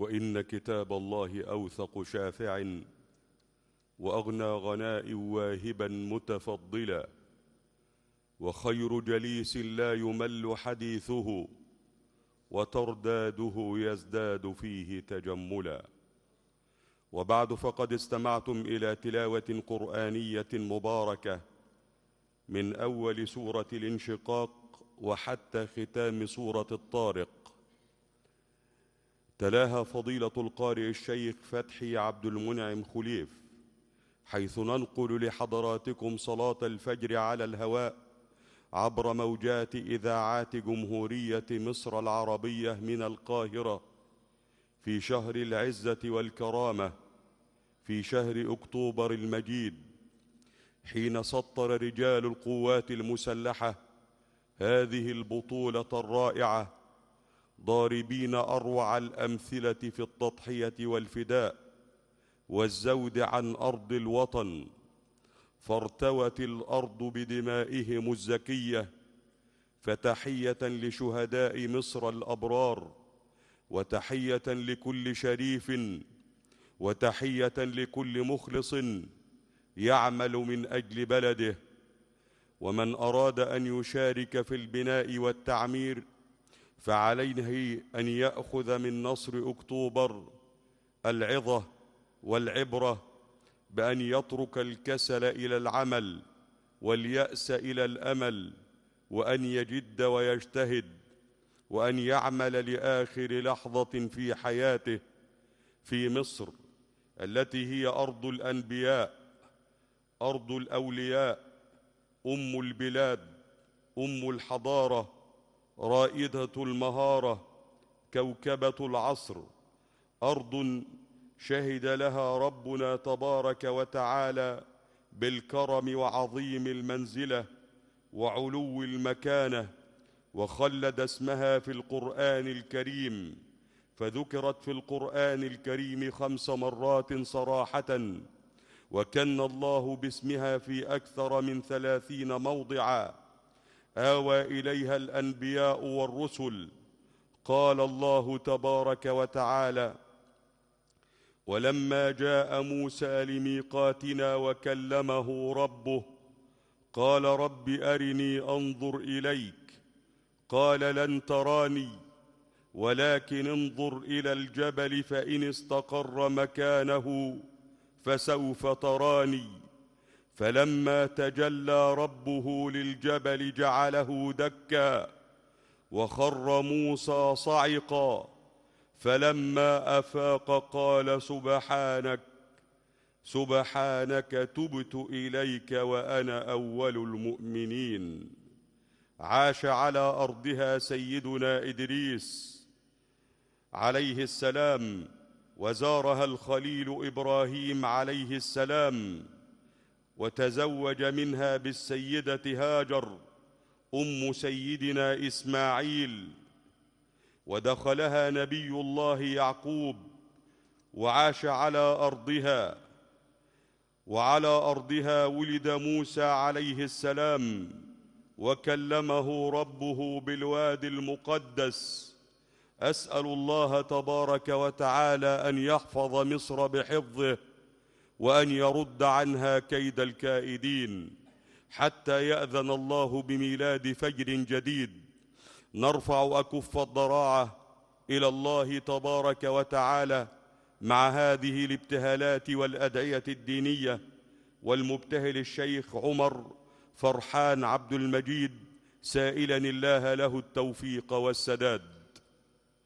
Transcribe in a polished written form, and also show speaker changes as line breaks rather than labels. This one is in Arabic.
وإن كتاب الله أوثق شافع، وأغنى غناء واهبا متفضلا، وخير جليس لا يمل حديثه، وترداده يزداد فيه تجملا. وبعد، فقد استمعتم إلى تلاوة قرآنية مباركة من أول سورة الانشقاق وحتى ختام سورة الطارق، تلاها فضيلة القارئ الشيخ فتحي عبد المنعم خليف، حيث ننقل لحضراتكم صلاة الفجر على الهواء عبر موجات إذاعات جمهورية مصر العربية من القاهرة، في شهر العزة والكرامة، في شهر أكتوبر المجيد، حين سطر رجال القوات المسلحة هذه البطولة الرائعة، ضاربين أروع الأمثلة في التضحية والفداء والزود عن أرض الوطن، فارتوت الأرض بدمائهم الزكية. فتحية لشهداء مصر الأبرار، وتحية لكل شريف، وتحية لكل مخلص يعمل من أجل بلده. ومن أراد أن يشارك في البناء والتعمير فعليه أن يأخذ من نصر أكتوبر العظة والعبرة، بأن يترك الكسل إلى العمل واليأس إلى الأمل، وأن يجد ويجتهد، وأن يعمل لآخر لحظة في حياته في مصر التي هي أرض الأنبياء، أرض الأولياء، أم البلاد، أم الحضارة، رائدة المهارة، كوكبة العصر، أرض شهد لها ربنا تبارك وتعالى بالكرم وعظيم المنزلة وعلو المكانة، وخلد اسمها في القرآن الكريم، فذكرت في القرآن الكريم 5 مرات صراحة، وكن الله باسمها في أكثر من 30 موضعا آوى إليها الأنبياء والرسل. قال الله تبارك وتعالى: ولما جاء موسى لميقاتنا وكلمه ربه قال رب أرني أنظر إليك، قال لن تراني ولكن انظر إلى الجبل فإن استقر مكانه فسوف تراني، فلما تجلى ربه للجبل جعله دكا وخر موسى صعقا، فلما أفاق قال سبحانك تبت إليك وأنا أول المؤمنين. عاش على أرضها سيدنا إدريس عليه السلام، وزارها الخليل إبراهيم عليه السلام، وتزوج منها بالسيدة هاجر أم سيدنا إسماعيل، ودخلها نبي الله يعقوب وعاش على أرضها، وعلى أرضها ولد موسى عليه السلام وكلمه ربه بالوادي المقدس. أسأل الله تبارك وتعالى أن يحفظ مصر بحفظه، وأن يرد عنها كيد الكائدين، حتى يأذن الله بميلاد فجر جديد نرفع أكف الضراعة إلى الله تبارك وتعالى مع هذه الابتهالات والأدعية الدينية، والمبتهل الشيخ عمر فرحان عبد المجيد، سائلا الله له التوفيق والسداد.